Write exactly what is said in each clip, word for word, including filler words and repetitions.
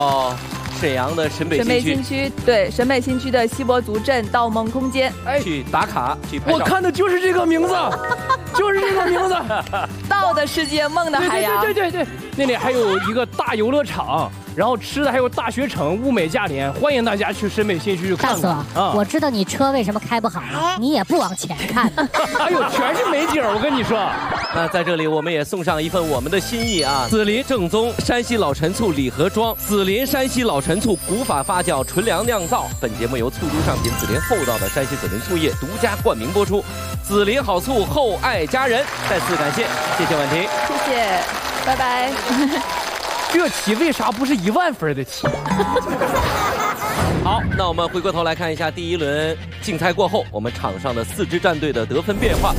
哦，沈阳的沈北沈北新新区，对，沈北新区的西博族镇盗梦空间， 哎，去打卡去拍照。 我看的就是这个名字，就是这个名字， 盗的世界，梦的海洋。 对对对对对，那里还有一个大游乐场，然后吃的还有大学城，物美价廉，欢迎大家去沈北新区去看看。 大嫂，啊、我知道你车为什么开不好了，你也不往前看。 哎呦，全是美景，我跟你说。 那在这里，我们也送上一份我们的心意啊！紫林正宗山西老陈醋礼盒装，紫林山西老陈醋古法发酵纯粮酿造。本节目由醋都上品紫林厚道的山西紫林醋业独家冠名播出。紫林好醋，厚爱家人。再次感谢，谢谢婉婷， 谢谢，拜拜。 这棋为啥不是一万分的棋？ 好，那我们回过头来看一下第一轮竞猜过后，我们场上的四支战队的得分变化。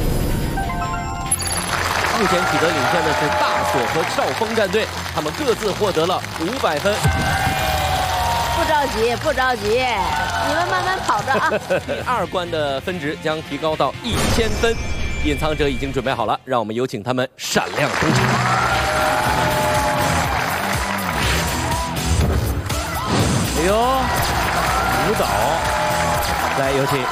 目前取得领先的是大锁和兆丰战队，他们各自获得了五百分。 不着急，不着急，你们慢慢跑着啊。 第二关的分值将提高到一千分，隐藏者已经准备好了，让我们有请他们闪亮登场。 哎呦，舞蹈， 来有请。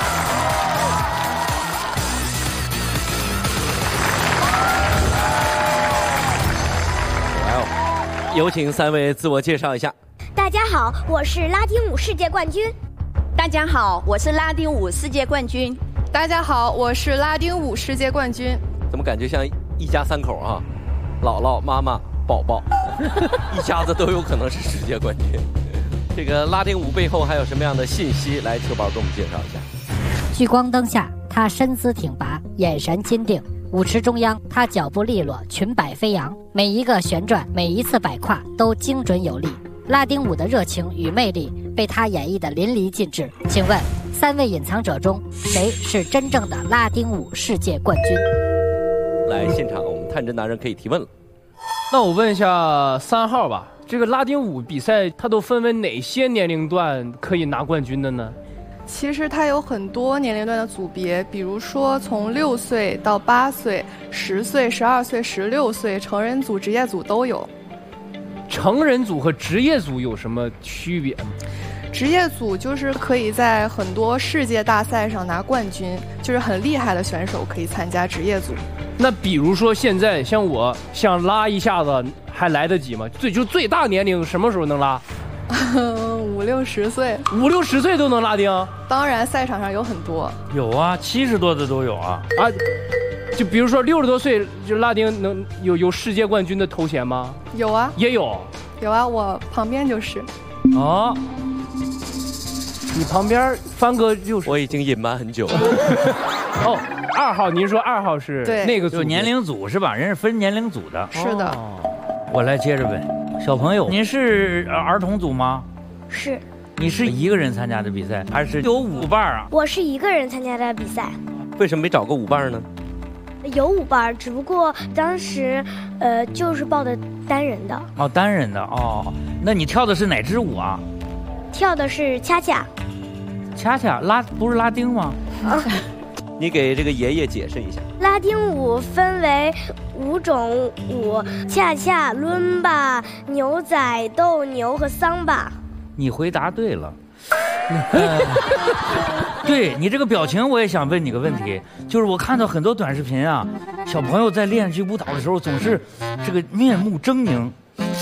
有请三位自我介绍一下。 大家好，我是拉丁舞世界冠军。 大家好，我是拉丁舞世界冠军。 大家好，我是拉丁舞世界冠军。 怎么感觉像一家三口啊？姥姥、妈妈、宝宝，一家子都有可能是世界冠军。这个拉丁舞背后还有什么样的信息？来，车宝给我们介绍一下。 聚光灯下，他身姿挺拔，眼神坚定。舞池中央，他脚步利落，裙摆飞扬，每一个旋转，每一次摆胯都精准有力。拉丁舞的热情与魅力被他演绎得淋漓尽致。请问，三位隐藏者中，谁是真正的拉丁舞世界冠军？ 来，现场我们探针达人可以提问了。 那我问一下三号吧，这个拉丁舞比赛它都分为哪些年龄段可以拿冠军的呢？ 其实它有很多年龄段的组别，比如说从六岁到八岁、十岁、十二岁、十六岁，成人组、职业组都有。 成人组和职业组有什么区别吗？ 职业组就是可以在很多世界大赛上拿冠军，就是很厉害的选手可以参加职业组。 那比如说现在像我想拉一下子，还来得及吗？最就最大年龄什么时候能拉？ 五六十岁， 五六十岁都能拉丁？ 当然，赛场上有很多。 有啊，七十多的都有啊啊！就比如说六十多岁就拉丁能有有世界冠军的头衔吗？ 有啊， 也有。 有啊，我旁边就是。 哦，你旁边帆哥就是。 我已经隐瞒很久了。 哦，二号，您说二号是对那个组年龄组是吧？人是分年龄组的。 是的。 哦、我来接着问，小朋友，您是儿童组吗？ 是。 你是一个人参加的比赛，还是有舞伴啊？ 我是一个人参加的比赛。 为什么没找个舞伴呢？ 有舞伴，只不过当时，呃，就是报的单人的。 哦，单人的哦。那你跳的是哪支舞啊？ 跳的是恰恰。 恰恰拉不是拉丁吗？ 啊。 你给这个爷爷解释一下。 拉丁舞分为五种舞：恰恰、伦巴、牛仔、斗牛和桑巴。 你回答对了。呃、对你这个表情，我也想问你个问题，就是我看到很多短视频啊，小朋友在练这舞蹈的时候，总是这个面目狰狞。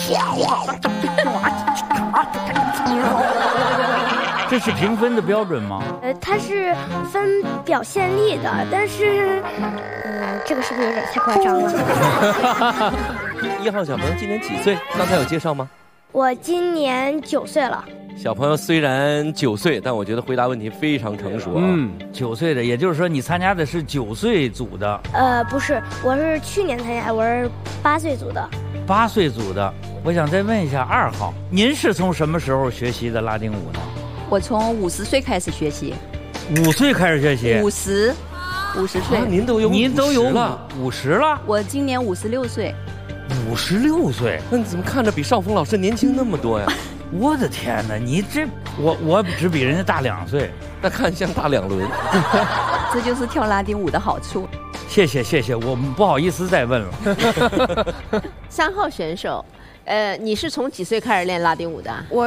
这是评分的标准吗？ 呃，它是分表现力的，但是，呃，这个是不是有点太夸张了？ 一号小朋友今年几岁？刚才有介绍吗？ 我今年九岁了。 小朋友虽然九岁，但我觉得回答问题非常成熟啊。 嗯，九岁的，也就是说你参加的是九岁组的。 呃，不是，我是去年参加，我是八岁组的。 八岁组的，我想再问一下二号，您是从什么时候学习的拉丁舞呢？ 我从五十岁开始学习。 五岁开始学习？ 五十，五十岁、 啊。您都有您都有了， 五十了？ 我今年五十六岁。 五十六岁？ 那你怎么看着比少峰老师年轻那么多呀？ 我的天哪，你这我我只比人家大两岁， 那看像大两轮。 这就是跳拉丁舞的好处。 谢谢谢谢，我不好意思再问了。 三号选手， 呃，你是从几岁开始练拉丁舞的？ 我